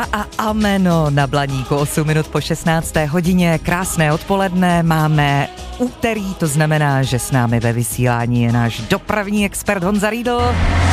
Ameno na Blaníku, 8 minut po 16. hodině, krásné odpoledne, máme úterý, to znamená, že s námi ve vysílání je náš dopravní expert Honza Riedl.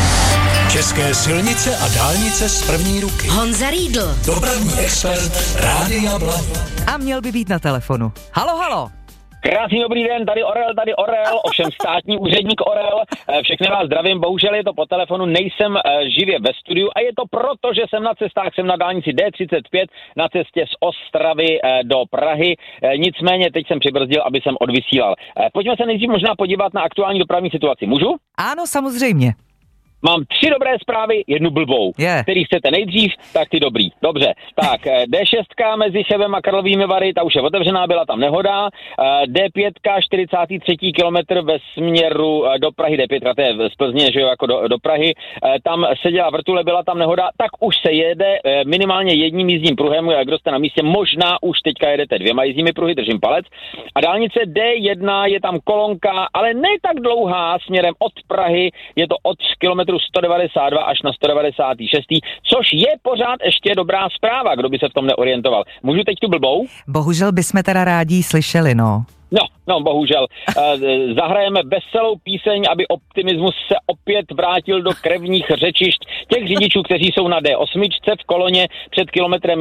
České silnice a dálnice z první ruky. Honza Riedl, dopravní expert Rádia Blaník. A měl by být na telefonu. Halo. Krásný dobrý den, tady Orel, ovšem státní úředník Orel. Všechny vás zdravím, bohužel je to po telefonu, nejsem živě ve studiu a je to proto, že jsem na cestách, jsem na dálnici D35 na cestě z Ostravy do Prahy. Nicméně teď jsem přibrzdil, aby jsem odvysílal. Pojďme se nejdřív možná podívat na aktuální dopravní situaci. Můžu? Ano, samozřejmě. Mám 3 dobré zprávy, 1 blbou. Který chcete nejdřív, tak ty dobrý. Dobře, tak D6 mezi Chebem a Karlovými Vary, ta už je otevřená, byla tam nehoda. D5, 43. kilometr ve směru do Prahy, D5, to je z Plzně, že jo, jako do Prahy. Tam seděla vrtule, byla tam nehoda, tak už se jede minimálně jedním jízdním pruhem, kdo jste na místě, možná už teďka jedete 2 jízdními pruhy, držím palec. A dálnice D1 je tam kolonka, ale ne tak dlouhá, směrem od Prahy, je to od kilometru 192 až na 196, což je pořád ještě dobrá zpráva, kdo by se v tom neorientoval. Můžu teď tu blbou? Bohužel bychom teda rádi slyšeli, no. No, bohužel. Zahrajeme veselou píseň, aby optimismus se opět vrátil do krevních řečišť těch řidičů, kteří jsou na D8 v koloně před kilometrem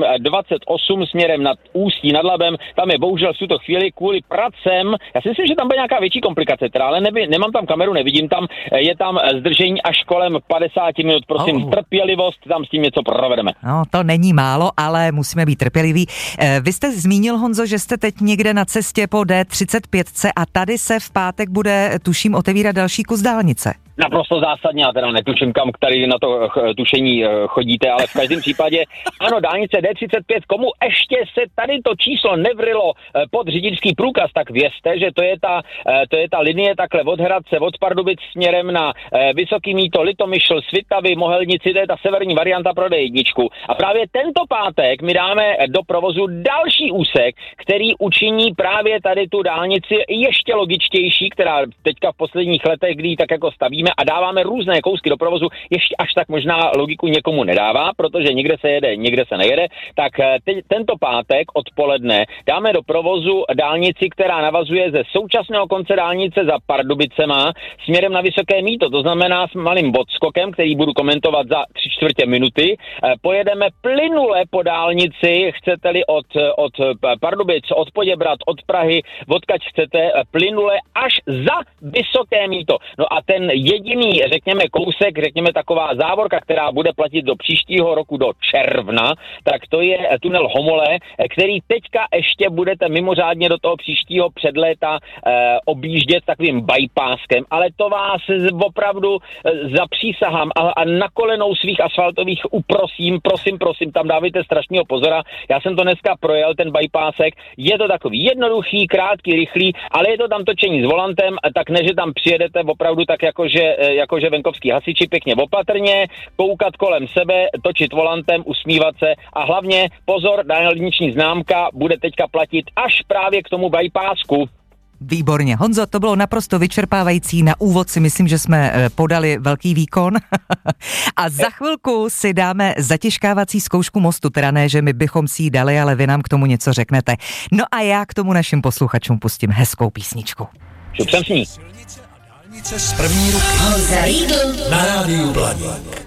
28 směrem nad Ústí nad Labem. Tam je bohužel v tuto chvíli kvůli pracem. Já si myslím, že tam bude nějaká větší komplikace, teda, ale nemám tam kameru, nevidím tam. Je tam zdržení až kolem 50 minut. Prosím, trpělivost, tam s tím něco provedeme. No, to není málo, ale musíme být trpěliví. Vy jste zmínil, Honzo, že jste teď někde na cestě po D35 a tady se v pátek bude, tuším, otevírat další kus dálnice. Naprosto zásadně, já teda netuším, kam tady na to tušení chodíte, ale v každém případě, ano, dálnice D35, komu ještě se tady to číslo nevrylo pod řidičský průkaz, tak vězte, že to je ta linie takhle od Hradce, od Pardubic směrem na Vysoký Mýto, Litomyšl, Svitavy, Mohelnici, to je ta severní varianta pro D1. A právě tento pátek my dáme do provozu další úsek, který učiní právě tady tu dálnici ještě logičtější, která teďka v posledních letech, kdy tak jako stavíme, a dáváme různé kousky do provozu, ještě až tak možná logiku někomu nedává, protože někde se jede, někde se nejede, tak tento pátek odpoledne dáme do provozu dálnici, která navazuje ze současného konce dálnice za Pardubicema směrem na Vysoké Mýto, to znamená s malým odskokem, který budu komentovat za 3/4 minuty. Pojedeme plynule po dálnici, chcete-li od Pardubic, od Poděbrad, od Prahy, odkud chcete, plynule až za Vysoké Mýto. No a ten jediný, řekněme, kousek, řekněme taková závorka, která bude platit do příštího roku do června, tak to je tunel Homole, který teďka ještě budete mimořádně do toho příštího předléta objíždět takovým bypasskem, ale to vás opravdu zapřísahám a na kolenou svých asfaltových prosím, tam dávajte strašného pozora. Já jsem to dneska projel, ten bypassek, je to takový jednoduchý, krátký, rychlý, ale je to tam točení s volantem, tak ne, že tam přijedete opravdu tak jakože venkovský hasiči, pěkně opatrně, koukat kolem sebe, točit volantem, usmívat se a hlavně pozor, dálniční známka bude teďka platit až právě k tomu bypassku. Výborně. Honzo, to bylo naprosto vyčerpávající. Na úvod si myslím, že jsme podali velký výkon. A za chvilku si dáme zatěžkávací zkoušku mostu, teda ne, že my bychom si ji dali, ale vy nám k tomu něco řeknete. No a já k tomu našim posluchačům pustím hezkou písničku. Šup jsem s ní. Z první ruky. Honza Riedl Na rádiu Blaník.